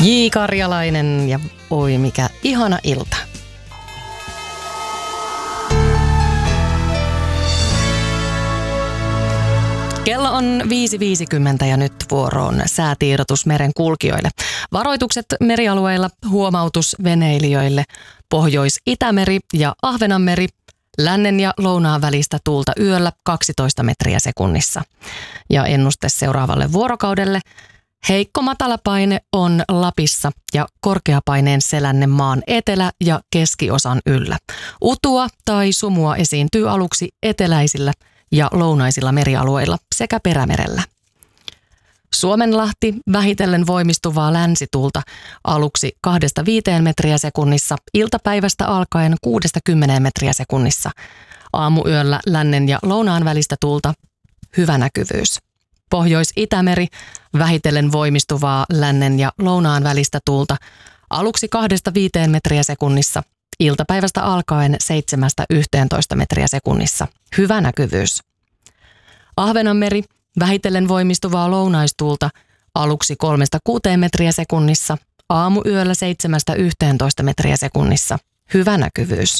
J. Karjalainen ja oi mikä ihana ilta. Kello on 5.50 ja nyt vuoroon säätiedotus meren kulkijoille. Varoitukset merialueilla, huomautus veneilijöille. Pohjois-Itämeri ja Ahvenanmeri, lännen ja lounaan välistä tuulta yöllä 12 metriä sekunnissa. Ja ennuste seuraavalle vuorokaudelle. Heikko matalapaine on Lapissa ja korkeapaineen selänne maan etelä- ja keskiosan yllä. Utua tai sumua esiintyy aluksi eteläisillä ja lounaisilla merialueilla sekä Perämerellä. Suomenlahti vähitellen voimistuvaa länsituulta aluksi 2-5 metriä sekunnissa, iltapäivästä alkaen 6-10 metriä sekunnissa. Aamuyöllä lännen ja lounaan välistä tuulta, hyvä näkyvyys. Pohjois-Itämeri vähitellen voimistuvaa lännen ja lounaan välistä tuulta aluksi 2-5 metriä sekunnissa, iltapäivästä alkaen 7-11 metriä sekunnissa, hyvä näkyvyys. Ahvenanmeri vähitellen voimistuvaa lounaistuulta aluksi 3-6 metriä sekunnissa, aamuyöllä 7-11 metriä sekunnissa, hyvä näkyvyys.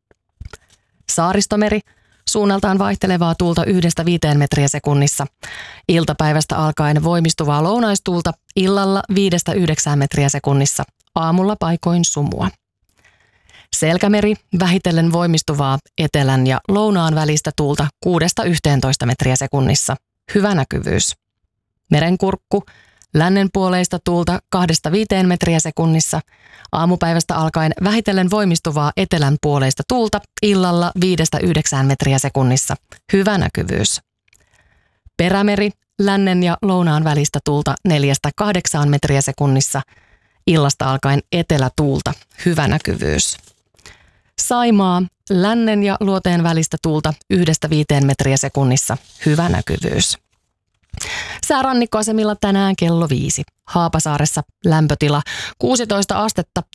Saaristomeri suunnaltaan vaihtelevaa tuulta 1-5 metriä sekunnissa, iltapäivästä alkaen voimistuvaa lounaistuulta illalla 5-9 metriä sekunnissa, aamulla paikoin sumua. Selkämeri vähitellen voimistuvaa etelän ja lounaan välistä tuulta 6-11 metriä sekunnissa, hyvä näkyvyys. Merenkurkku lännen puoleista tuulta 2-5 metriä sekunnissa, aamupäivästä alkaen vähitellen voimistuvaa etelän puoleista tuulta illalla 5-9 metriä sekunnissa, hyvä näkyvyys. Perämeri lännen ja lounaan välistä tuulta 4-8 metriä sekunnissa, illasta alkaen etelätuulta, hyvä näkyvyys. Saimaa lännen ja luoteen välistä tuulta 1-5 metriä sekunnissa, hyvä näkyvyys. Säärannikkoasemilla tänään kello 5. Haapasaaressa lämpötila 16 astetta,